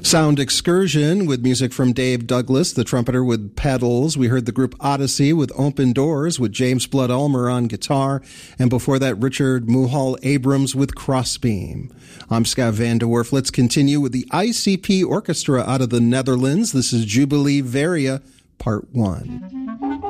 Sound Excursion with music from Dave Douglas, the trumpeter with pedals. We heard the group Odyssey with Open Doors with James Blood Ulmer on guitar. And before that, Richard Muhal Abrams with Crossbeam. I'm Scott Van de Werf. Let's continue with the ICP Orchestra out of the Netherlands. This is Jubilee Varia, Part 1.